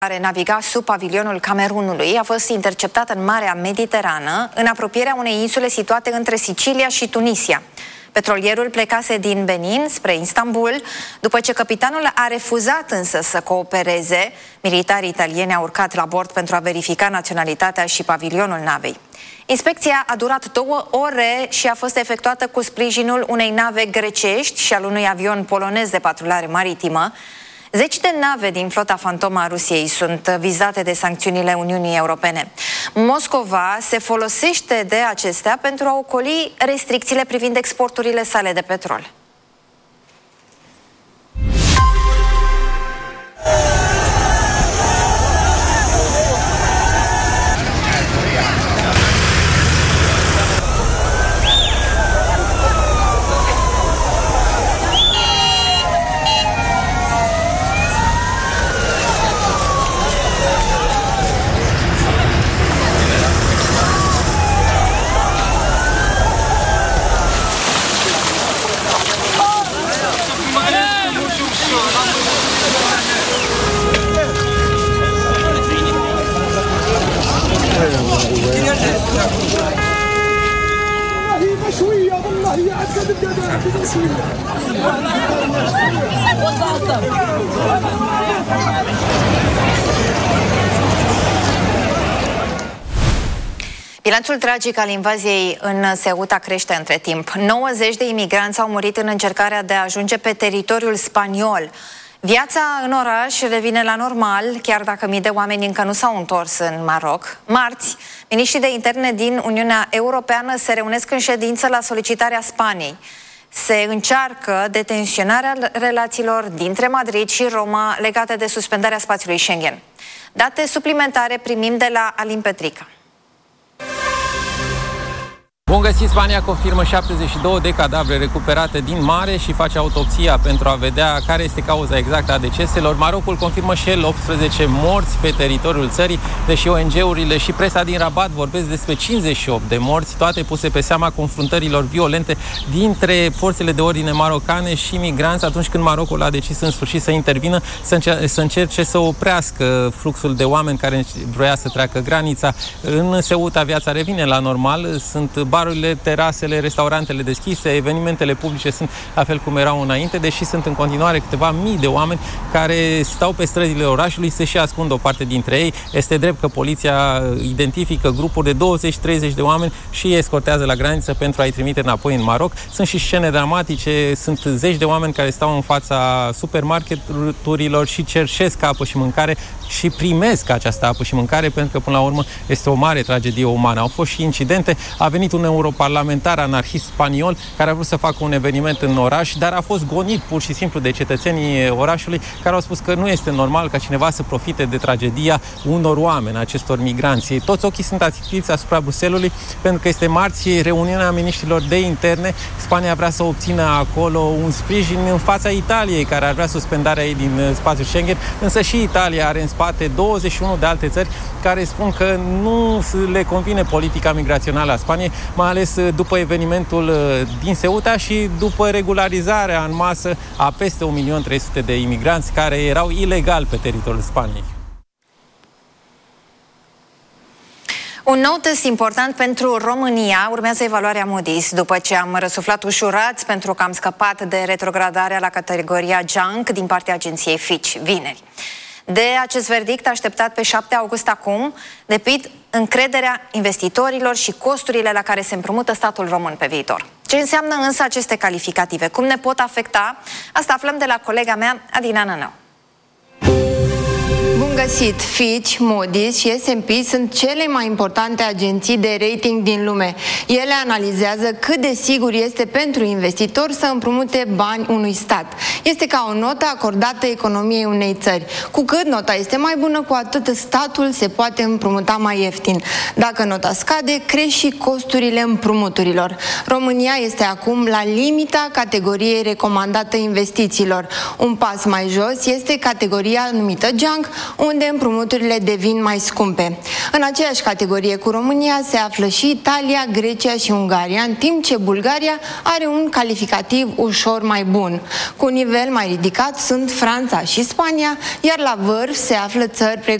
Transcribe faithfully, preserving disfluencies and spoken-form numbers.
care naviga sub pavilionul Camerunului a fost interceptată în Marea Mediterană, în apropierea unei insule situate între Sicilia și Tunisia. Petrolierul plecase din Benin spre Istanbul, după ce capitanul a refuzat însă să coopereze. Militarii italieni au urcat la bord pentru a verifica naționalitatea și pavilionul navei. Inspecția a durat două ore și a fost efectuată cu sprijinul unei nave grecești și al unui avion polonez de patrulare maritimă. Zeci de nave din flota fantomă a Rusiei sunt vizate de sancțiunile Uniunii Europene. Moscova se folosește de acestea pentru a ocoli restricțiile privind exporturile sale de petrol. Bilanțul tragic al invaziei în Ceuta crește între timp. nouăzeci de imigranți au murit în încercarea de a ajunge pe teritoriul spaniol. Viața în oraș revine la normal, chiar dacă mii de oameni încă nu s-au întors în Maroc. Marți, miniștrii de interne din Uniunea Europeană se reunesc în ședință la solicitarea Spaniei. Se încearcă detensionarea relațiilor dintre Madrid și Roma legate de suspendarea spațiului Schengen. Date suplimentare primim de la Alin Petrica. Bun găsit! Spania confirmă șaptezeci și două de cadavre recuperate din mare și face autopsia pentru a vedea care este cauza exactă a deceselor. Marocul confirmă și el optsprezece morți pe teritoriul țării, deși O N G-urile și presa din Rabat vorbesc despre cincizeci și opt de morți, toate puse pe seama confruntărilor violente dintre forțele de ordine marocane și migranți atunci când Marocul a decis în sfârșit să intervină, să, încer- să încerce să oprească fluxul de oameni care vroia să treacă granița. În Ceuta viața revine la normal, sunt barurile, terasele, restaurantele deschise, evenimentele publice sunt la fel cum erau înainte, deși sunt în continuare câteva mii de oameni care stau pe străzile orașului, se și ascund o parte dintre ei. Este drept că poliția identifică grupuri de douăzeci treizeci de oameni și îi escortează la graniță pentru a-i trimite înapoi în Maroc. Sunt și scene dramatice, sunt zeci de oameni care stau în fața supermarketurilor și cerșesc apă și mâncare și primesc această apă și mâncare, pentru că până la urmă este o mare tragedie umană. Au fost și incidente, a venit un europarlamentar anarhist spaniol care a vrut să facă un eveniment în oraș, dar a fost gonit pur și simplu de cetățenii orașului, care au spus că nu este normal ca cineva să profite de tragedia unor oameni, acestor migranți. Toți ochii sunt ațipiți asupra Bruxellesului, pentru că este marți reuniunea miniștrilor de interne. Spania vrea să obțină acolo un sprijin în fața Italiei, care ar vrea suspendarea ei din spațiul Schengen, însă și Italia are în spate douăzeci și unu de alte țări care spun că nu le convine politica migrațională a Spaniei, mai ales după evenimentul din Ceuta și după regularizarea în masă a peste un milion trei sute de imigranți care erau ilegal pe teritoriul Spaniei. Un nou test important pentru România urmează evaluarea Moody's, după ce am răsuflat ușurați pentru că am scăpat de retrogradarea la categoria junk din partea agenției Fitch vineri. De acest verdict așteptat pe șapte august acum depind încrederea investitorilor și costurile la care se împrumută statul român pe viitor. Ce înseamnă însă aceste calificative? Cum ne pot afecta? Asta aflăm de la colega mea, Adina Nănău. Bun găsit! Fitch, Moody's și S and P sunt cele mai importante agenții de rating din lume. Ele analizează cât de sigur este pentru investitor să împrumute bani unui stat. Este ca o notă acordată economiei unei țări. Cu cât nota este mai bună, cu atât statul se poate împrumuta mai ieftin. Dacă nota scade, cresc și costurile împrumuturilor. România este acum la limita categoriei recomandată investițiilor. Un pas mai jos este categoria numită junk, unde împrumuturile devin mai scumpe. În aceeași categorie cu România se află și Italia, Grecia și Ungaria, în timp ce Bulgaria are un calificativ ușor mai bun. Cu un nivel mai ridicat sunt Franța și Spania, iar la vârf se află țări precum